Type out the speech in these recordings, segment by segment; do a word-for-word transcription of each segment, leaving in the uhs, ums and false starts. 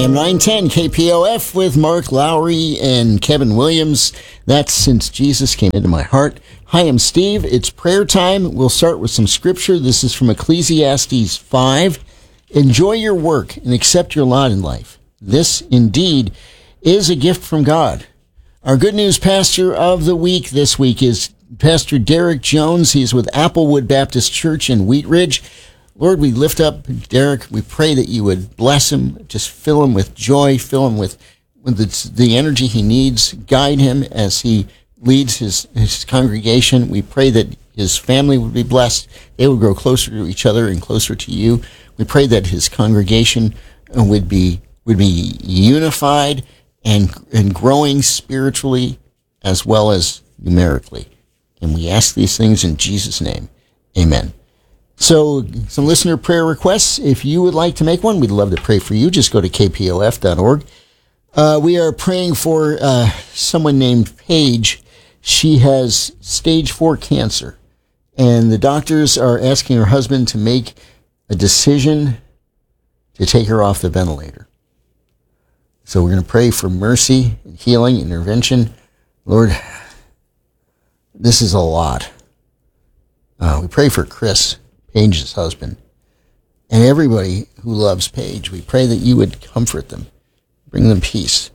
A M nine ten K P O F with Mark Lowry and Kevin Williams. That's Since Jesus Came Into My Heart. Hi, I'm Steve. It's prayer time. We'll start with some scripture. This is from Ecclesiastes five. Enjoy your work and accept your lot in life. This, indeed, is a gift from God. Our good news pastor of the week this week is Pastor Derek Jones. He's with Applewood Baptist Church in Wheat Ridge. Lord, we lift up Derek. We pray that you would bless him, just fill him with joy, fill him with, with the, the energy he needs, guide him as he leads his, his congregation. We pray that his family would be blessed. They would grow closer to each other and closer to you. We pray that his congregation would be would be unified and and growing spiritually as well as numerically. And we ask these things in Jesus' name. Amen. So, some listener prayer requests. If you would like to make one, we'd love to pray for you. Just go to k p o f dot org. Uh, we are praying for uh, someone named Paige. She has stage four cancer, and the doctors are asking her husband to make a decision to take her off the ventilator. So we're going to pray for mercy and healing, intervention. Lord, this is a lot. Uh, we pray for Chris, Paige's husband, and everybody who loves Paige. We pray that you would comfort them, bring them peace.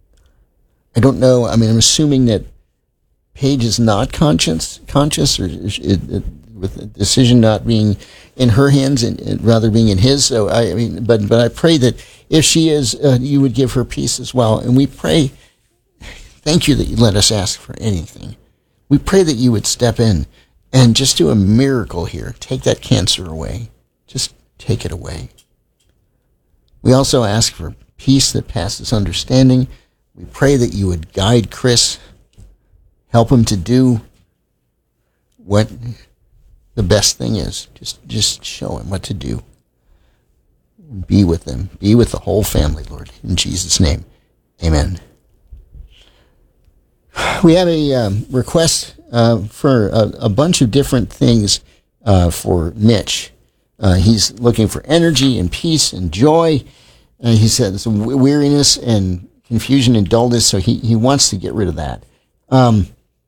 I don't know. I mean, I'm assuming that Paige is not conscious, conscious, or it, it, with the decision not being in her hands and, and rather being in his. So I, I mean, but but I pray that if she is, uh, you would give her peace as well. And we pray. Thank you that you let us ask for anything. We pray that you would step in and just do a miracle here. Take that cancer away. Just take it away. We also ask for peace that passes understanding. We pray that you would guide Chris, help him to do what the best thing is. Just, just show him what to do. Be with them. Be with the whole family, Lord. In Jesus' name, amen. We have a um, request uh, for a, a bunch of different things uh, for Mitch. Uh, he's looking for energy and peace and joy. And he said some weariness and confusion and dullness, so he, he wants to get rid of that. Um,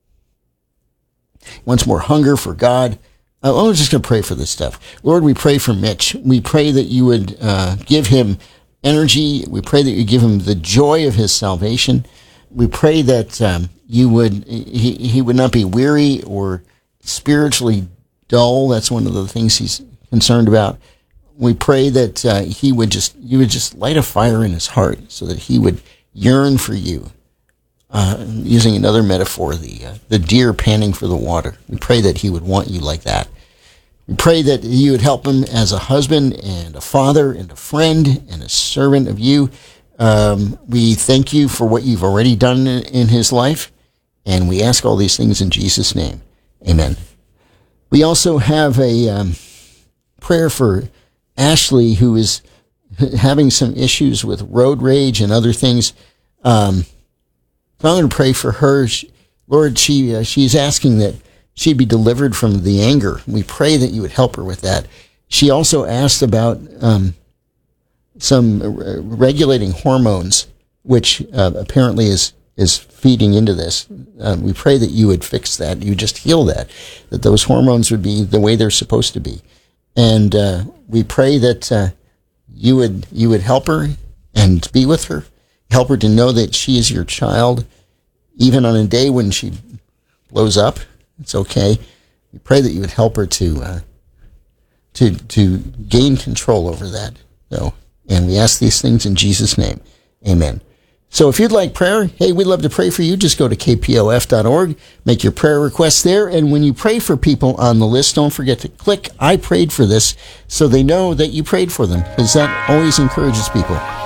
he wants more hunger for God. Uh, I'm just going to pray for this stuff. Lord, we pray for Mitch. We pray that you would uh, give him energy. We pray that you give him the joy of his salvation. We pray that um, you would he, he would not be weary or spiritually dull. That's one of the things he's concerned about. We pray that uh, he would just you would just light a fire in his heart so that he would yearn for you. Uh, using another metaphor, the uh, the deer panting for the water. We pray that he would want you like that. We pray that you would help him as a husband and a father and a friend and a servant of you. Um, we thank you for what you've already done in, in his life, and we ask all these things in Jesus' name. Amen. We also have a um, prayer for Ashley, who is having some issues with road rage and other things. Um, so I'm going to pray for her. She, Lord, she uh, she's asking that she be delivered from the anger. We pray that you would help her with that. She also asked about um, some uh, regulating hormones, which uh, apparently is is feeding into this. Um, we pray that you would fix that. You just heal that, that those hormones would be the way they're supposed to be. And uh, we pray that uh, you would you would help her and be with her, help her to know that she is your child, even on a day when she blows up. It's okay. We pray that you would help her to uh, to to gain control over that. So, and we ask these things in Jesus' name. Amen. So if you'd like prayer, hey, we'd love to pray for you. Just go to k p o f dot org, make your prayer requests there, and when you pray for people on the list, don't forget to click I prayed for this so they know that you prayed for them, because that always encourages people.